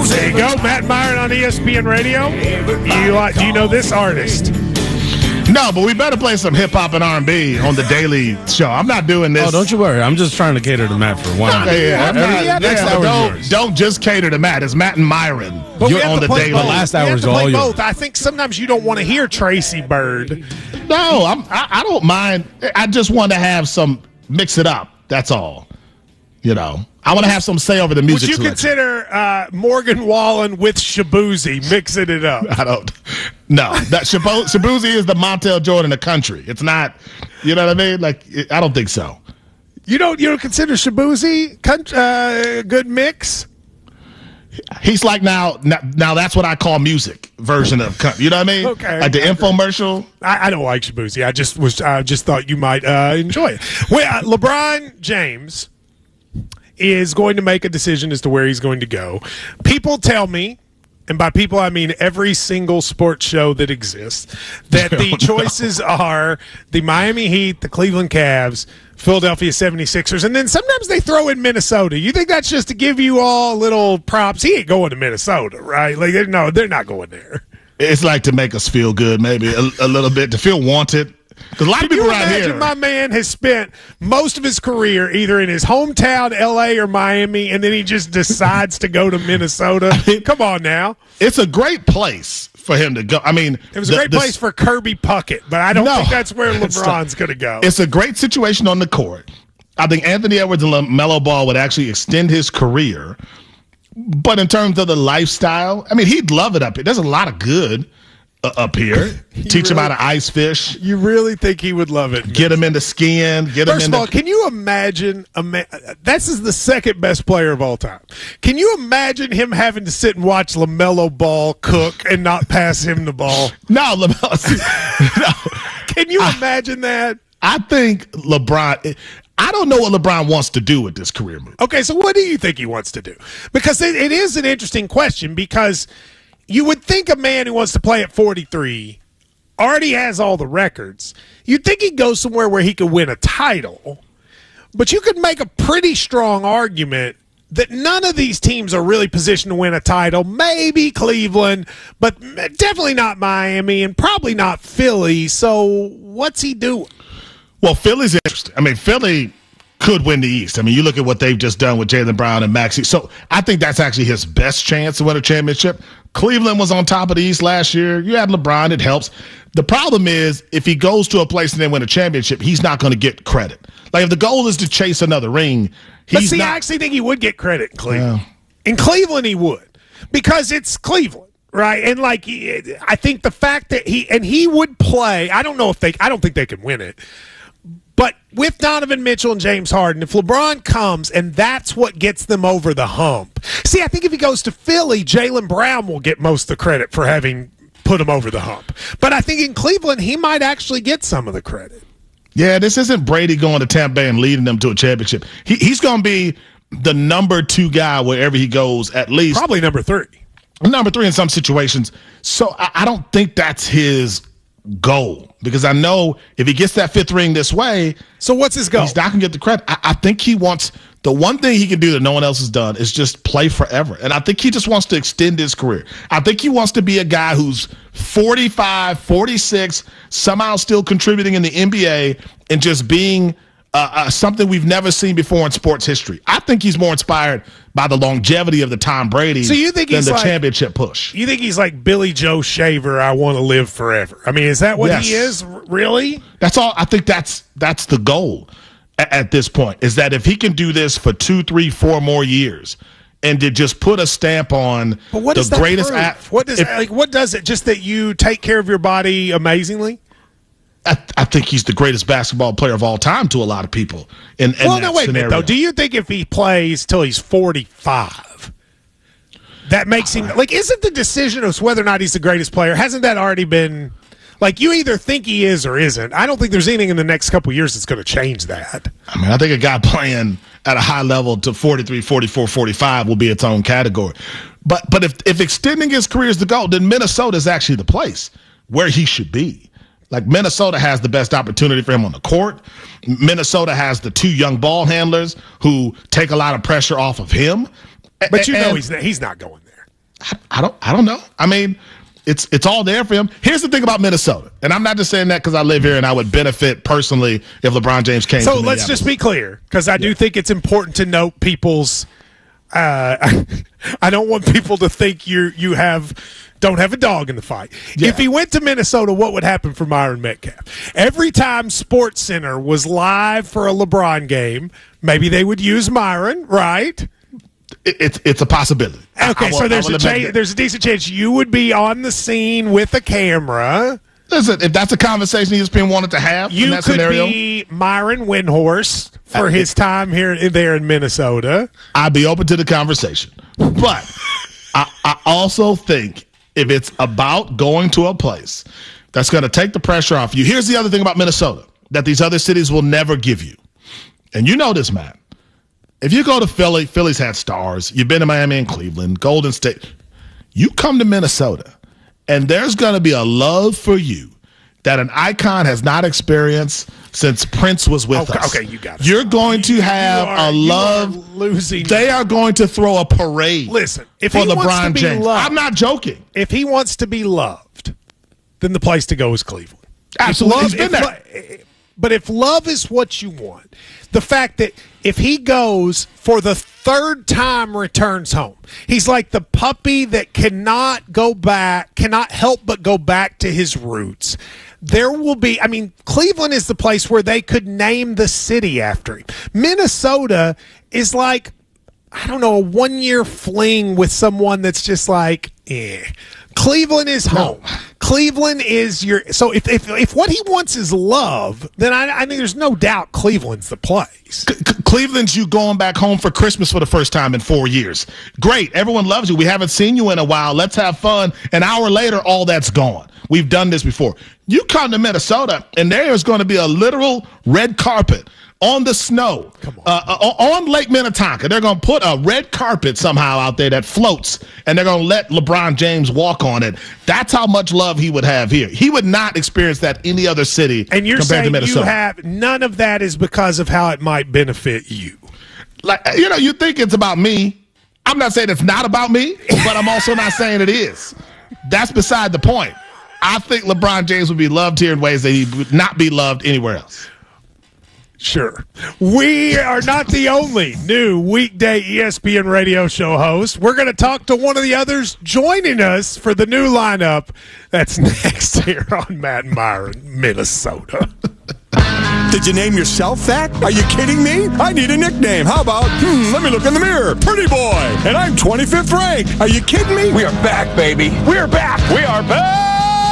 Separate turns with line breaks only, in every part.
There you go, Matt Myron on ESPN Radio. Do you know this artist?
No, but we better play some hip-hop and R&B on the Daily Show. I'm not doing this.
Oh, don't you worry. I'm just trying to cater to Matt for one.
Don't just cater to Matt. It's Matt and Myron.
But
You're on the Daily.
The
last hour is all yours.
I think sometimes you don't want to hear Tracy Bird.
No, I don't mind. I just want to have some mix it up. That's all. You know, I want to have some say over the music.
Would you consider Morgan Wallen with Shabuzi mixing it up?
I don't. No, that Shabuzi is the Montel Jordan of country. It's not. You know what I mean? Like, I don't think so.
You don't consider Shabuzi good mix?
He's like now that's what I call music version of country. You know what I mean?
Okay.
Like the infomercial.
I don't like Shabuzi. I just thought you might enjoy it. Well, LeBron James is going to make a decision as to where he's going to go. People tell me, and by people I mean every single sports show that exists, that the choices are the Miami Heat, the Cleveland Cavs, Philadelphia 76ers, and then sometimes they throw in Minnesota. You think that's just to give you all little props? He ain't going to Minnesota, right? Like, no, they're not going there.
It's like to make us feel good, maybe a little bit, to feel wanted. Because a lot of people around here.
My man has spent most of his career either in his hometown, L.A. or Miami, and then he just decides to go to Minnesota. Come on now.
It's a great place for him to go. I mean,
it was a great place for Kirby Puckett, but I don't think that's where LeBron's going to go.
It's a great situation on the court. I think Anthony Edwards and LaMelo Ball would actually extend his career. But in terms of the lifestyle, I mean, he'd love it up here. There's a lot of good up here. Teach him how to ice fish.
You really think he would love it?
Get him into skiing.
First of all, can you imagine? This is the second best player of all time. Can you imagine him having to sit and watch LaMelo Ball cook and not pass him the ball?
No, LaMelo. No.
Can you imagine that?
I think LeBron. I don't know what LeBron wants to do with this career move.
Okay, so what do you think he wants to do? Because it is an interesting question, because you would think a man who wants to play at 43 already has all the records. You'd think he'd go somewhere where he could win a title. But you could make a pretty strong argument that none of these teams are really positioned to win a title. Maybe Cleveland, but definitely not Miami, and probably not Philly. So what's he doing?
Well, Philly's interesting. I mean, Philly could win the East. I mean, you look at what they've just done with Jaylen Brown and Maxey. So I think that's actually his best chance to win a championship. Cleveland was on top of the East last year. You had LeBron. It helps. The problem is, if he goes to a place and they win a championship, he's not going to get credit. Like, if the goal is to chase another ring, he's not.
I actually think he would get credit in Cleveland. In Cleveland, he would. Because it's Cleveland, right? And, like, I think the fact that he would play, I don't think they can win it. But with Donovan Mitchell and James Harden, if LeBron comes and that's what gets them over the hump. See, I think if he goes to Philly, Jaylen Brown will get most of the credit for having put him over the hump. But I think in Cleveland, he might actually get some of the credit.
Yeah, this isn't Brady going to Tampa Bay and leading them to a championship. He's going to be the number 2 guy wherever he goes, at least.
Probably number 3.
Number 3 in some situations. So I don't think that's his goal, because I know if he gets that 5th ring this way,
so what's his goal?
He's not gonna get the credit. I think he wants, the one thing he can do that no one else has done is just play forever, and I think he just wants to extend his career. I think he wants to be a guy who's 45, 46, somehow still contributing in the NBA and just being something we've never seen before in sports history. I think he's more inspired by the longevity of the Tom Brady than the championship push.
You think he's like Billy Joe Shaver, I want to live forever? I mean, is that what he is, really?
That's all. I think that's the goal at this point, is that if he can do this for 2, 3, 4 more years and to just put a stamp on the greatest
what does it? Just that you take care of your body amazingly?
I think he's the greatest basketball player of all time to a lot of people. Wait a minute, though.
Do you think if he plays till he's 45, that makes him like? Isn't the decision of whether or not he's the greatest player? Hasn't that already been? Like, you either think he is or isn't. I don't think there's anything in the next couple of years that's going to change that.
I mean, I think a guy playing at a high level to 43, 44, 45 will be its own category. But if extending his career is the goal, then Minnesota is actually the place where he should be. Like, Minnesota has the best opportunity for him on the court. Minnesota has the 2 young ball handlers who take a lot of pressure off of him.
But he's not going there.
I don't know. I mean, it's all there for him. Here's the thing about Minnesota, and I'm not just saying that because I live here and I would benefit personally if LeBron James came.
So let's just be clear, because I do think it's important to note people's. I don't want people to think you don't have a dog in the fight.
Yeah.
If he went to Minnesota, what would happen for Myron Metcalf? Every time SportsCenter was live for a LeBron game, maybe they would use Myron, right?
It's a possibility.
Okay, so there's a decent chance you would be on the scene with a camera.
Listen, if that's a conversation ESPN wanted to have in that scenario,
be Myron Windhorst for his time there in Minnesota.
I'd be open to the conversation. But I also think if it's about going to a place that's going to take the pressure off you, here's the other thing about Minnesota that these other cities will never give you. And you know this, Matt. If you go to Philly, Philly's had stars. You've been to Miami and Cleveland, Golden State. You come to Minnesota, and there's going to be a love for you that an icon has not experienced since Prince was with us.
Okay, you got it.
You're going to have a love.
Losing.
They are going to throw a parade.
Listen, if
for
he wants
LeBron
to be
James.
loved,
I'm not joking.
If he wants to be loved, then the place to go is Cleveland.
Absolutely.
But if love is what you want, the fact that if he goes for the third time returns home, he's like the puppy that cannot help but go back to his roots. There will be, Cleveland is the place where they could name the city after him. Minnesota is like, I don't know, a 1-year fling with someone that's just like, Cleveland is home. Cleveland is so if what he wants is love, then I think there's no doubt Cleveland's the place.
Cleveland's you going back home for Christmas for the first time in 4 years. Great. Everyone loves you. We haven't seen you in a while. Let's have fun. An hour later, all that's gone. We've done this before. You come to Minnesota, and there is going to be a literal red carpet on the snow, on Lake Minnetonka. They're going to put a red carpet somehow out there that floats, and they're going to let LeBron James walk on it. That's how much love he would have here. He would not experience that any other city
and you're
compared
saying
to Minnesota.
You have none of that is because of how it might benefit you.
Like, you think it's about me. I'm not saying it's not about me, but I'm also not saying it is. That's beside the point. I think LeBron James would be loved here in ways that he would not be loved anywhere else.
Sure. We are not the only new weekday ESPN radio show host. We're going to talk to one of the others joining us for the new lineup that's next here on Matt and Myron, Minnesota.
Did you name yourself that? Are you kidding me? I need a nickname. How about, let me look in the mirror. Pretty boy. And I'm 25th ranked. Are you kidding me?
We are back, baby. We are back. We are back.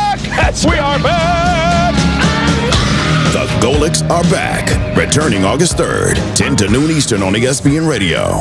We are back.
The Golics are back. Returning August 3rd, 10 to noon Eastern on ESPN Radio.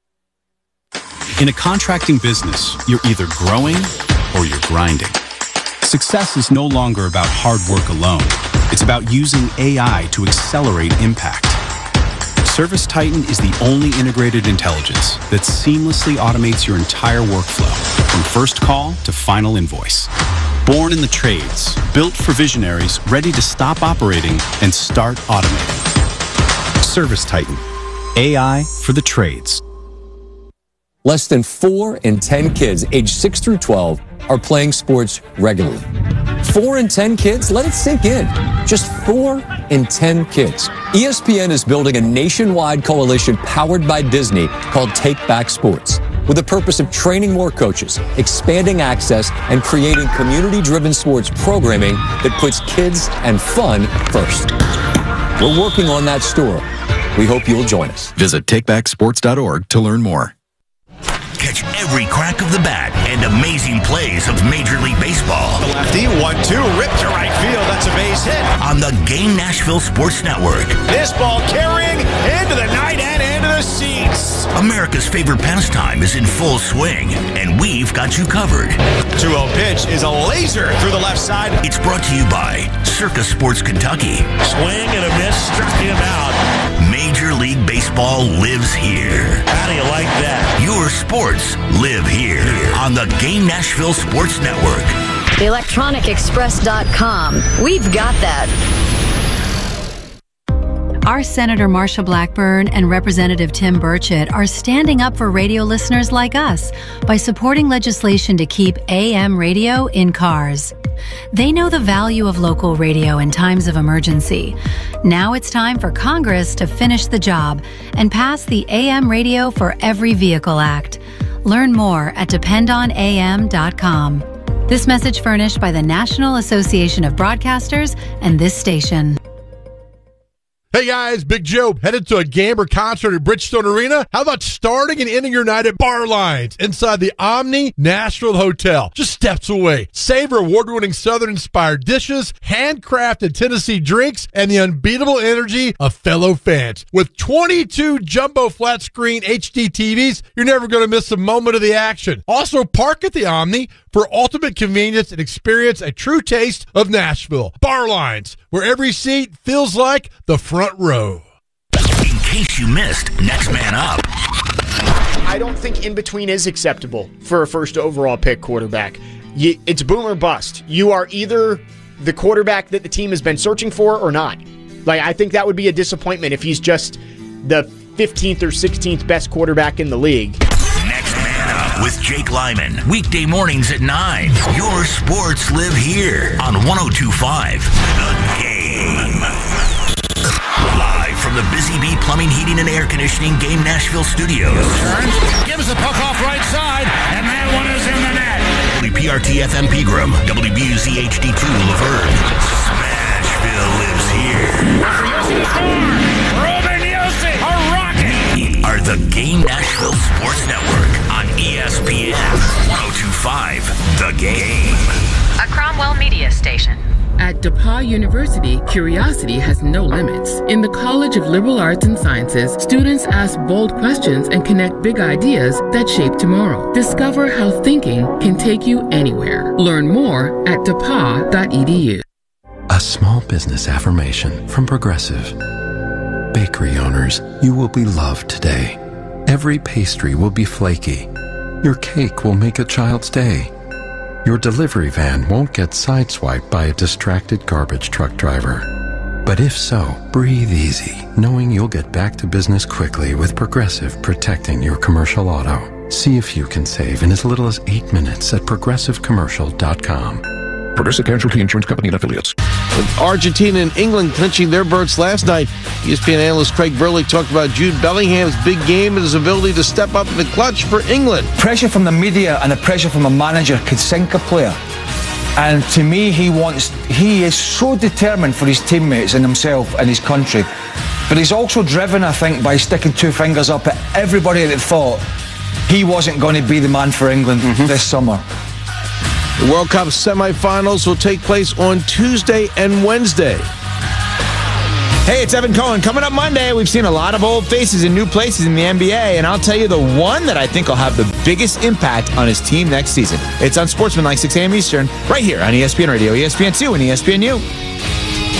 In a contracting business, you're either growing or you're grinding. Success is no longer about hard work alone. It's about using AI to accelerate impact. ServiceTitan is the only integrated intelligence that seamlessly automates your entire workflow, from first call to final invoice. Born in the trades, built for visionaries ready to stop operating and start automating. ServiceTitan, AI for the trades.
Less than 4 in 10 kids aged 6 through 12 are playing sports regularly. 4 in 10 kids? Let it sink in. Just 4 in 10 kids. ESPN is building a nationwide coalition powered by Disney called Take Back Sports, with the purpose of training more coaches, expanding access, and creating community-driven sports programming that puts kids and fun first. We're working on that story. We hope you'll join us.
Visit takebacksports.org to learn more.
Catch every crack of the bat and amazing plays of Major League Baseball.
The lefty, 1-2, ripped to right field. That's a base hit.
On the Game Nashville Sports Network.
This ball carrying into the night and into the seats.
America's favorite pastime is in full swing, and we've got you covered.
2-0 pitch is a laser through the left side.
It's brought to you by Circa Sports Kentucky.
Swing and a miss, struck him out.
Major League Baseball lives here.
How do you like that?
Your sports live here on the Game Nashville Sports Network.
ElectronicExpress.com. We've got that. Our Senator Marsha Blackburn and Representative Tim Burchett are standing up for radio listeners like us by supporting legislation to keep AM radio in cars. They know the value of local radio in times of emergency. Now it's time for Congress to finish the job and pass the AM Radio for Every Vehicle Act. Learn more at dependonam.com. This message furnished by the National Association of Broadcasters and this station.
Hey guys, Big Joe, headed to a Gamber concert at Bridgestone Arena? How about starting and ending your night at Bar Lines inside the Omni Nashville Hotel, just steps away? Savor award-winning Southern-inspired dishes, handcrafted Tennessee drinks, and the unbeatable energy of fellow fans. With 22 jumbo flat-screen HD TVs, you're never going to miss a moment of the action. Also, park at the Omni for ultimate convenience and experience a true taste of Nashville. Bar Lines, where every seat feels like the front row.
In case you missed Next Man Up.
I don't think in between is acceptable for a first overall pick quarterback. It's boom or bust. You are either the quarterback that the team has been searching for or not. Like, I think that would be a disappointment if he's just the 15th or 16th best quarterback in the league.
Next Man Up with Jake Lyman. Weekday mornings at 9. Your sports live here on 102.5 The Game. Live from the Busy Bee Plumbing, Heating, and Air Conditioning Game Nashville Studios.
Turns, gives the puck off right side, and that one is in the net.
WPRT FM Pegram, WBUZ HD2 Laverne. Smashville lives here.
Ruben Yossi, a rocket.
Are the Game Nashville Sports Network on ESPN 102.5 The Game.
A Cromwell Media Station.
At DePauw University, curiosity has no limits. In the College of Liberal Arts and Sciences, students ask bold questions and connect big ideas that shape tomorrow. Discover how thinking can take you anywhere. Learn more at depaw.edu.
A small business affirmation from Progressive. Bakery owners, you will be loved today. Every pastry will be flaky. Your cake will make a child's day. Your delivery van won't get sideswiped by a distracted garbage truck driver. But if so, breathe easy, knowing you'll get back to business quickly with Progressive protecting your commercial auto. See if you can save in as little as 8 minutes at progressivecommercial.com.
Progressive Casualty Insurance Company and Affiliates.
With Argentina and England clinching their berths last night, ESPN analyst Craig Burley talked about Jude Bellingham's big game and his ability to step up in the clutch for England.
Pressure from the media and the pressure from a manager could sink a player. And to me, he is so determined for his teammates and himself and his country. But he's also driven, I think, by sticking two fingers up at everybody that thought he wasn't going to be the man for England this summer.
The World Cup semifinals will take place on Tuesday and Wednesday.
Hey, it's Evan Cohen. Coming up Monday, we've seen a lot of old faces in new places in the NBA, and I'll tell you the one that I think will have the biggest impact on his team next season. It's on Sportsman like 6 a.m. Eastern, right here on ESPN Radio, ESPN2, and ESPNU.